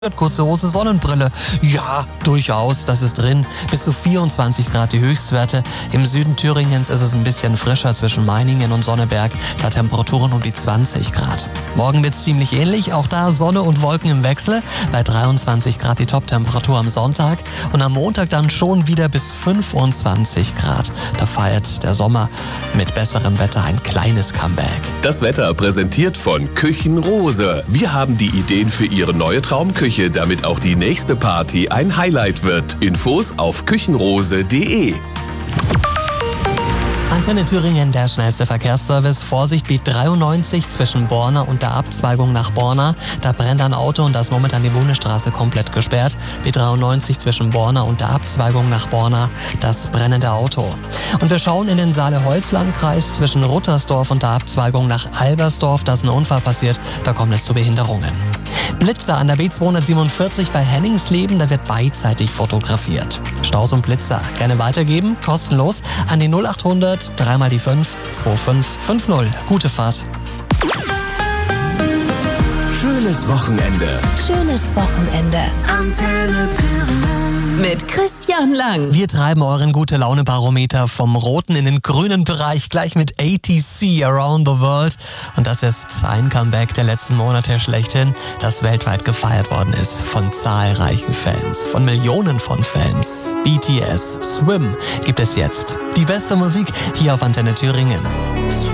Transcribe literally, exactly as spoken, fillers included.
Kurze Hose, Sonnenbrille. Ja, durchaus, das ist drin. Bis zu vierundzwanzig Grad die Höchstwerte. Im Süden Thüringens ist es ein bisschen frischer zwischen Meiningen und Sonneberg. Da Temperaturen um die zwanzig Grad. Morgen wird es ziemlich ähnlich. Auch da Sonne und Wolken im Wechsel. Bei dreiundzwanzig Grad die Toptemperatur am Sonntag. Und am Montag dann schon wieder bis fünfundzwanzig Grad. Da feiert der Sommer mit besserem Wetter ein kleines Comeback. Das Wetter präsentiert von Küchenrose. Wir haben die Ideen für Ihre neue Traumküche, damit auch die nächste Party ein Highlight wird. Infos auf küchenrose punkt de. Antenne Thüringen, der schnellste Verkehrsservice. Vorsicht, B dreiundneunzig zwischen Borna und der Abzweigung nach Borna. Da brennt ein Auto und da ist momentan die Bundesstraße komplett gesperrt. B dreiundneunzig zwischen Borna und der Abzweigung nach Borna, das brennende Auto. Und wir schauen in den Saale-Holz-Landkreis zwischen Ruttersdorf und der Abzweigung nach Albersdorf. Da ist ein Unfall passiert, da kommt es zu Behinderungen. Blitzer an der B zweihundertsiebenundvierzig bei Henningsleben, da wird beidseitig fotografiert. Staus und Blitzer gerne weitergeben, kostenlos an die null achthundert, dreimal die fünf, zwei fünf fünf null. Gute Fahrt. Schönes Wochenende. Schönes Wochenende. Antenne Thüringen. Mit Christian Lang. Wir treiben euren Gute-Laune-Barometer vom roten in den grünen Bereich gleich mit A T C Around the World. Und das ist ein Comeback der letzten Monate schlechthin, das weltweit gefeiert worden ist von zahlreichen Fans, von Millionen von Fans. B T S, Swim gibt es jetzt. Die beste Musik hier auf Antenne Thüringen.